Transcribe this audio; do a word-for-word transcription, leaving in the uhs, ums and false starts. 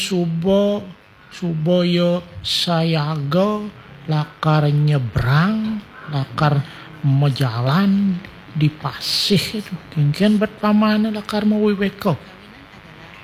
Subo Suboyo sayaga lakar nyebrang, lakar mejalan di pasih itu. Kengken bet pamana lakar mau weko.